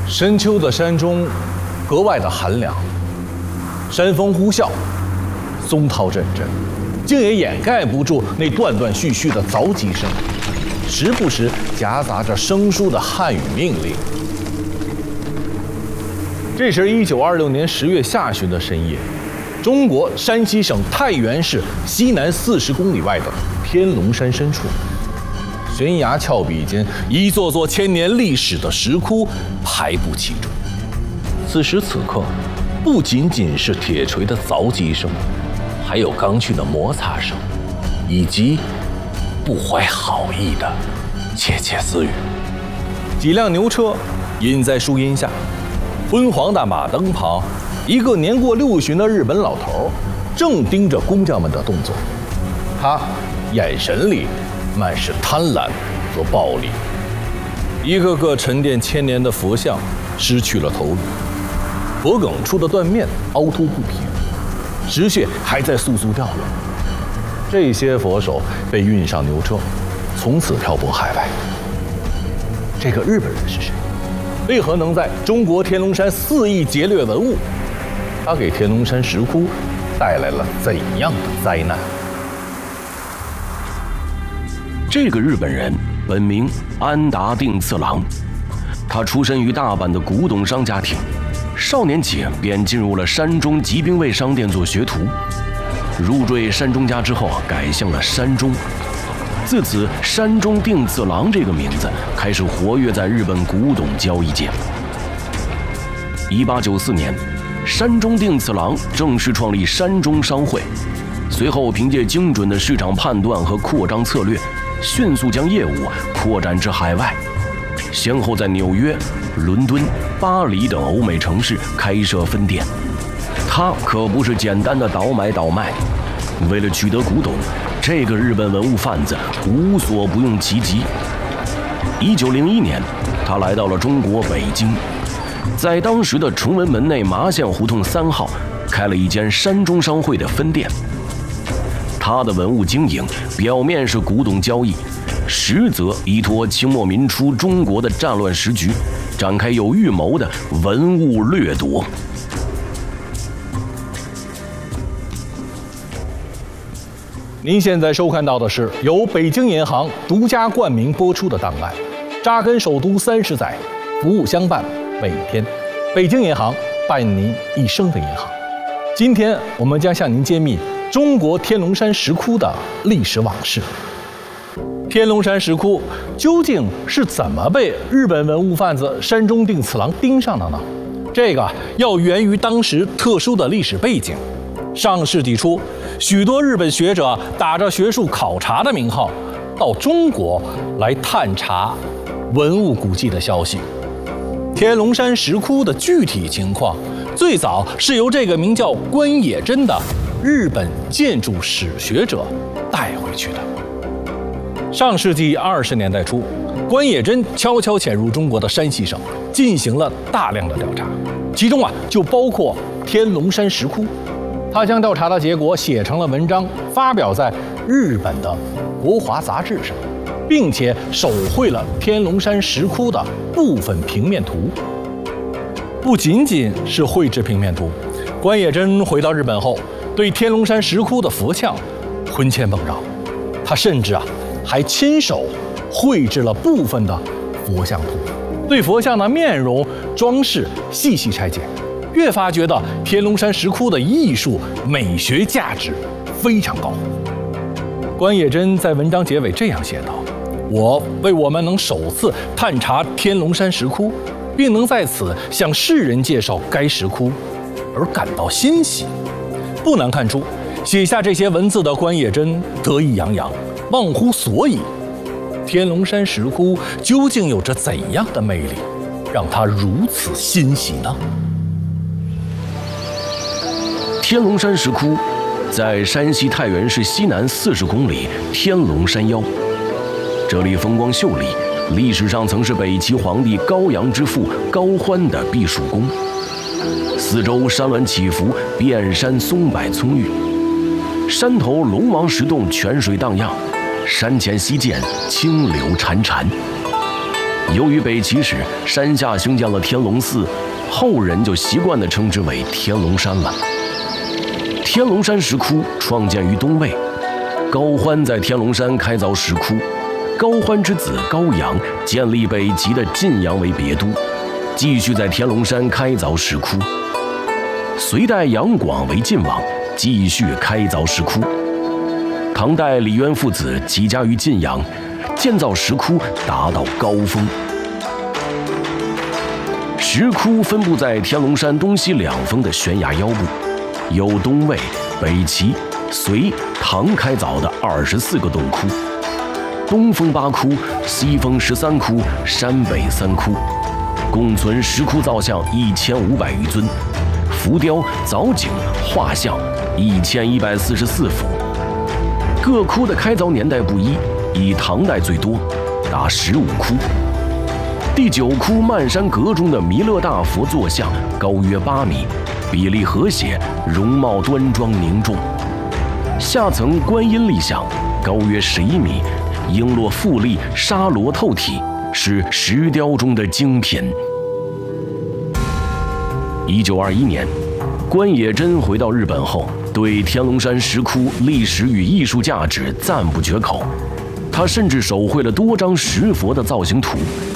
深秋的山中格外的寒凉，山风呼啸，松涛阵阵，竟也掩盖不住那断断续续的凿击声，时不时夹杂着生疏的汉语命令。这是1926年10月下旬的深夜，中国山西省太原市西南40公里外的天龙山深处，悬崖峭壁间，一座座千年历史的石窟排布其中。此时此刻，不仅仅是铁锤的凿击声，还有钢锯的摩擦声，以及不怀好意的窃窃私语。几辆牛车隐在树荫下，昏黄的马灯旁，一个年过60的日本老头正盯着工匠们的动作，他眼神里满是贪婪和暴力。一个个沉淀千年的佛像失去了头颅，脖梗处的断面凹凸不平，石屑还在簌簌掉落。这些佛手被运上牛车，从此漂泊海外。这个日本人是谁？为何能在中国天龙山肆意劫掠文物？他给天龙山石窟带来了怎样的灾难？ 这个日本人本名安达定次郎，他出身于大阪的古董商家庭，少年起便进入了山中吉兵卫商店做学徒。入赘山中家之后，改姓了山中。自此，山中定次郎这个名字开始活跃在日本古董交易界。1894年，山中定次郎正式创立山中商会，随后凭借精准的市场判断和扩张策略，迅速将业务扩展至海外，先后在纽约、伦敦、巴黎等欧美城市开设分店。他可不是简单的倒买倒卖，为了取得古董，这个日本文物贩子无所不用其极。1901年，他来到了中国北京，在当时的崇文门内麻县胡同3号开了一间山中商会的分店。他的文物经营表面是古董交易，实则依托清末民初中国的战乱时局，展开有预谋的文物掠夺。 您现在收看到的是由北京银行独家冠名播出的档案，扎根首都30载，服务相伴每天。北京银行伴您一生的银行。今天我们将向您揭秘中国天龙山石窟的历史往事。天龙山石窟究竟是怎么被日本文物贩子山中定次郎盯上的呢？这个要源于当时特殊的历史背景。上世纪初，许多日本学者打着学术考察的名号，到中国来探查文物古迹的消息。天龙山石窟的具体情况，最早是由这个名叫关野真的日本建筑史学者带回去的。上世纪20年代初，关野真悄悄潜入中国的山西省，进行了大量的调查，其中就包括天龙山石窟。他将调查的结果写成了文章，发表在日本的国华杂志上，并且手绘了天龙山石窟的部分平面图。不仅仅是绘制平面图，关野真回到日本后，对天龙山石窟的佛像魂牵梦绕。他甚至还亲手绘制了部分的佛像图，对佛像的面容装饰细细拆解，越发觉得天龙山石窟的艺术美学价值非常高。关野真在文章结尾这样写道：我为我们能首次探查天龙山石窟，并能在此向世人介绍该石窟而感到欣喜。不难看出，写下这些文字的关野真得意洋洋，忘乎所以。天龙山石窟究竟有着怎样的魅力，让他如此欣喜呢？ 天龙山石窟在山西太原市西南40公里天龙山腰，这里风光秀丽，历史上曾是北齐皇帝高阳之父高欢的避暑宫。四周山峦起伏，遍山松柏葱郁，山头龙王石洞泉水荡漾，山前溪涧清流潺潺。 由于北齐时山下兴建了天龙寺，后人就习惯地称之为天龙山了。天龙山石窟创建于东魏，高欢在天龙山开凿石窟，高欢之子高阳建立北齐的晋阳为别都，继续在天龙山开凿石窟。隋代杨广为晋王，继续开凿石窟。唐代李渊父子起家于晋阳，建造石窟达到高峰。石窟分布在天龙山东西两峰的悬崖腰部，有东魏、北齐、隋、唐开凿的24个洞窟，东峰8窟，西峰13窟，山北3窟，共存石窟造像1500余尊，浮雕、藻井、画像1144幅。各窟的开凿年代不一，以唐代最多，达15窟。第9窟漫山阁中的弥勒大佛坐像高约8米，比例和谐，容貌端庄凝重。下层观音立像高约11米，璎珞富丽，纱罗透体，是石雕中的精品。1921年，关野珍回到日本后，对天龙山石窟历史与艺术价值赞不绝口。他甚至手绘了多张石佛的造型图，